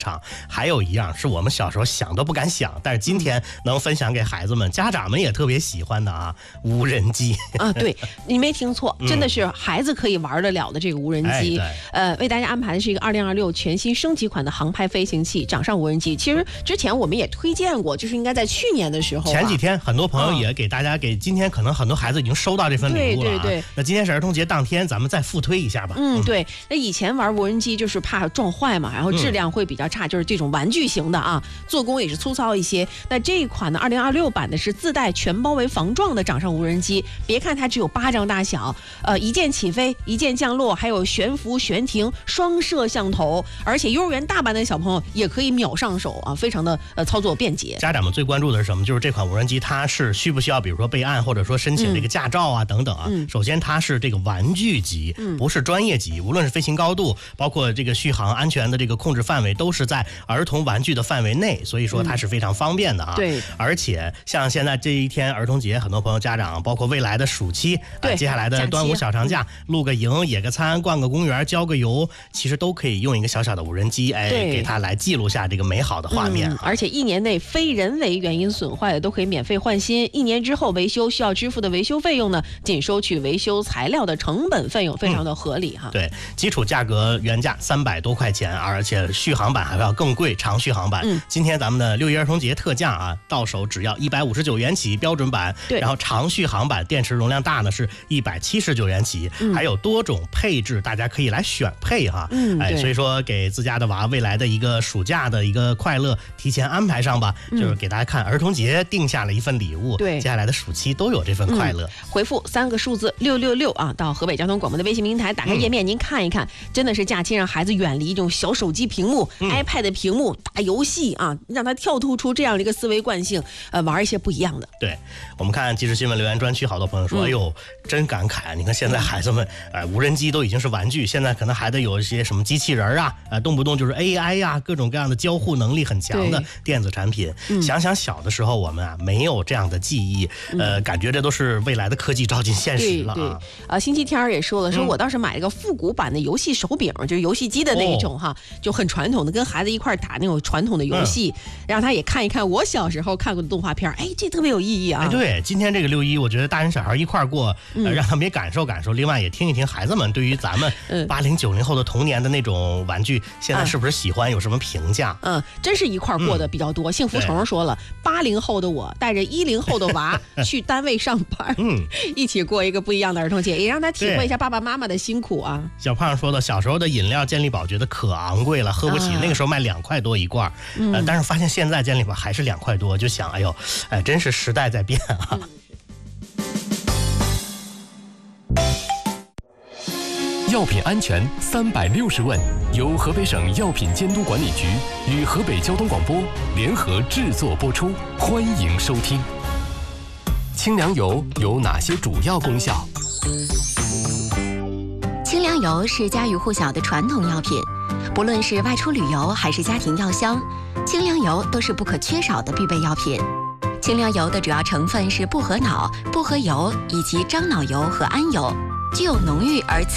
还有一样是我们小时候想都不敢想，但是今天能分享给孩子们，家长们也特别喜欢的啊，无人机啊，对，你没听错，真的是孩子可以玩得了的这个无人机。为大家安排的是一个2026全新升级款的航拍飞行器掌上无人机。其实之前我们也推荐过，就是应该在去年的时候， 前几天很多朋友也给大家今天可能很多孩子已经收到这份礼物了。 对。 那今天是儿童节当天，咱们再复推一下吧。 对。那以前玩无人机就是怕撞坏嘛，然后质量会比较差，就是这种玩具型的啊，做工也是粗糙一些。那这一款的2026版的是自带全包围防撞的掌上无人机，别看它只有巴掌大小，一键起飞、一键降落，还有悬浮、悬停、双摄像头，而且幼儿园大班的小朋友也可以秒上手啊，非常的操作便捷。 家长们最关注的是什么？就是这款无人机它是需不需要，比如说备案或者说申请这个驾照啊等等啊。首先它是这个玩具级，不是专业级，无论是飞行高度，包括这个续航安全的这个控制范围，都是在儿童玩具的范围内，所以说它是非常方便的啊。 对， 而且像现在这一天儿童节，很多朋友家长，包括未来的暑期，接下来的端午小长假，露个营、野个餐、逛个公园、郊个游，其实都可以用一个小小的无人机，给它来记录下这个美好的画面。 而且1年内非人为原因损坏的都可以免费换新，1年之后维修需要支付的维修费用呢，仅收取维修材料的成本费用，非常的合理哈。 对，基础价格原价300多块钱，而且续航版还要更贵，长续航版。今天咱们的6一儿童节特价啊，到手只要159元起标准版，然后长续航版电池容量大呢是179元起，还有多种配置，大家可以来选配哈。所以说给自家的娃未来的一个暑假的一个快乐提前安排上吧，就是给大家看儿童节定下了一份礼物，接下来的暑期都有这份快乐。 回复3个数字666啊，到河北交通广播的微信平台，打开页面您看一看，真的是假期让孩子远离这种小手机屏幕、iPad 屏幕打游戏啊，让他跳脱出这样的一个思维惯性，玩一些不一样的。 对，我们看即时新闻留言专区，好多朋友说，哎呦，真感慨！你看现在孩子们，无人机都已经是玩具，现在可能还得有一些什么机器人啊，动不动就是 AI 呀，各种各样的交互能力很强的电子产品。想想小的时候我们没有这样的记忆，感觉这都是未来的科技照进现实了啊。 星期天也说了，说我倒是买了个复古版的游戏手柄，就是游戏机的那一种哈，就很传统的，跟孩子一块打那种传统的游戏，让他也看一看我小时候看过的动画片，这特别有意义啊。 对，今天这个6一，我觉得大人小孩一块过，让他们也感受感受，另外也听一听孩子们对于咱们80、90后的童年的那种玩具，现在是不是喜欢，有什么评价？ 真是一块过的比较多。幸福虫说了，80后的我带着10后的娃去单位上班，一起过一个不一样的儿童节，也让他体会一下爸爸妈妈的辛苦啊。 小胖说的，小时候的饮料健力宝觉得可昂贵了，喝不起，那个时候卖2块多一罐，但是发现现在健力宝还是2块多，就想，真是时代在变啊。 药品安全360问，由河北省药品监督管理局与河北交通广播联合制作播出，欢迎收听。清凉油有哪些主要功效？ 清凉油是家喻户晓的传统药品，不论是外出旅游还是家庭药箱，清凉油都是不可缺少的必备药品。清凉油的主要成分是薄荷脑、薄荷油以及樟脑油和桉油，具有浓郁而